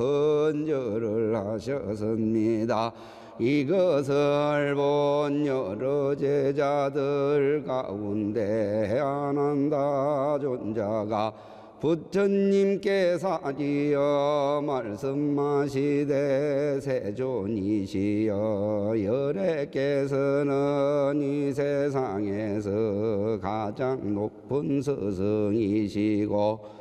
헌절을 하셨습니다. 이것을 본 여러 제자들 가운데 아난다 존자가 부처님께 사리어 말씀하시되 세존이시여 열애께서는 이 세상에서 가장 높은 스승이시고